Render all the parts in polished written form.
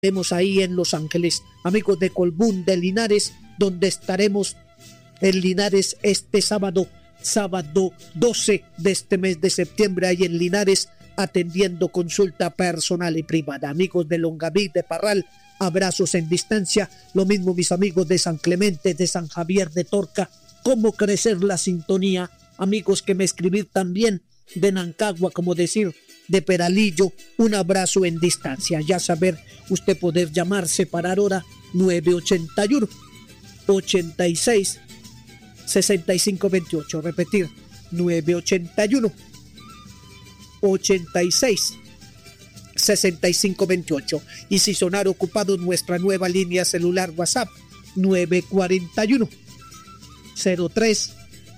estaremos ahí en Los Ángeles, amigos de Colbún, de Linares, donde estaremos en Linares este sábado 12 de este mes de septiembre, ahí en Linares, atendiendo consulta personal y privada. Amigos de Longaví, de Parral, abrazos en distancia. Lo mismo mis amigos de San Clemente, de San Javier de Torca. Cómo crecer la sintonía. Amigos que me escribir también de Nancagua, como decir, de Peralillo. Un abrazo en distancia. Ya saber, usted poder llamar, separar hora 981 86 6528. Repetir, 981 86 6528. Y si sonar ocupado, nuestra nueva línea celular WhatsApp 941 03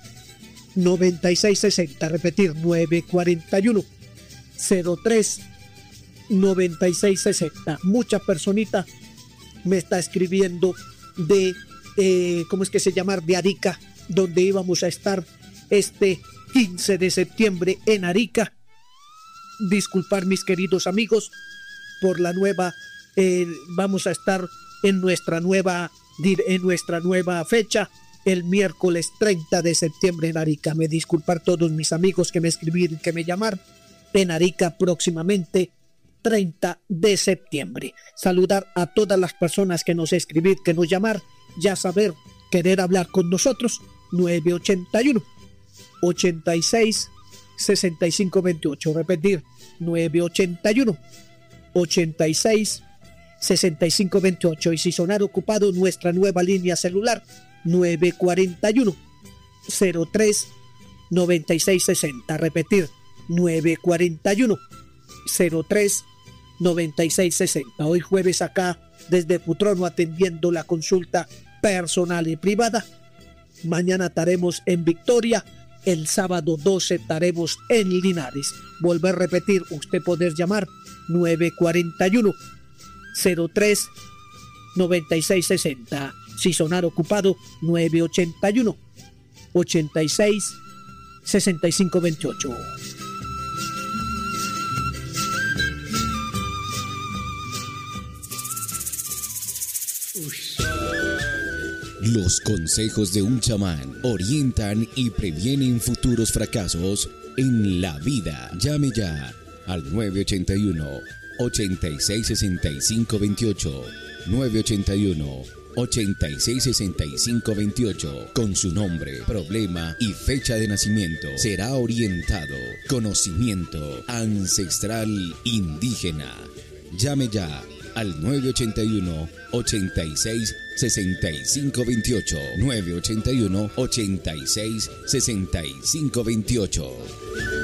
9660. Repetir, 941 03 9660. Muchas personitas me está escribiendo de ¿cómo es que se llama? De Arica, donde íbamos a estar este 15 de septiembre en Arica. Disculpar, mis queridos amigos, por la nueva, vamos a estar en nuestra nueva fecha, el miércoles 30 de septiembre en Arica. Me disculpar todos mis amigos que me escribieron, que me llamaron, en Arica próximamente 30 de septiembre. Saludar a todas las personas que nos escribir, que nos llamar, ya saber, querer hablar con nosotros, 981 86 6528. Repetir, 981 86 6528. Y si sonar ocupado, nuestra nueva línea celular 941 03 9660. Repetir, 941 03 9660. Hoy jueves acá desde Putrono atendiendo la consulta personal y privada. Mañana estaremos en Victoria. El sábado 12 estaremos en Linares. Volver a repetir, usted poder llamar 941 03 9660. Si sonar ocupado, 981 86 6528. Los consejos de un chamán orientan y previenen futuros fracasos en la vida. Llame ya al 981 86 65 28. 981 86 65 28. Con su nombre, problema y fecha de nacimiento será orientado. Conocimiento ancestral indígena. Llame ya al 981 86 65 28. 981 86 65 28.